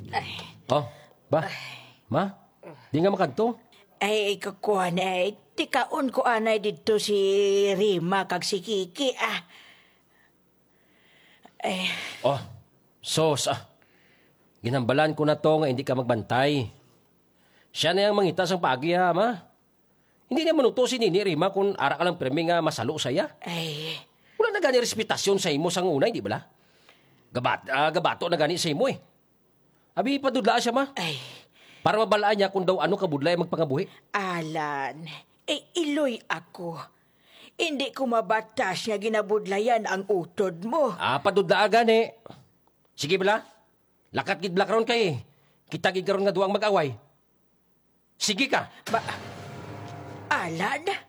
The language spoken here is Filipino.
Oh, ba? Ma? Di nga makanto? Ay, kakuan ay, tikaon ko anay dito si Rima kag si Kiki, Oh, sos Ginambalan ko na to nga hindi ka magbantay. Siya na yung mangita sang pagi ha, ma? Hindi niya manutusin ni Rima kung ara ka lang premi nga masalo saya. Ay, Wala na gani respetasyon sa imo sang unay, di ba la? Gabato na gani sa imo eh. Abi, padudlaan siya, ma. ay, Para mabalaan niya kung daw ano kabudlay magpangabuhi. Alan, iloy ako. Hindi ko mabatas nga ginabudlayan ang utod mo. Padudlaan gani. Sige bala. Lakat gid black ron kay. Kita gid karon nga duwang mag-away. Sige ka. Alan?